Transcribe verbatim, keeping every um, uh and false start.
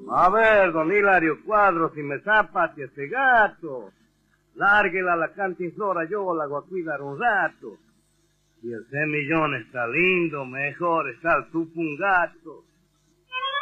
A ver, don Hilario Cuadro, si me zapate ese gato, lárguela a la cantinflora, yo la voy a cuidar un rato. Y ese millón está lindo, mejor está el tupungato.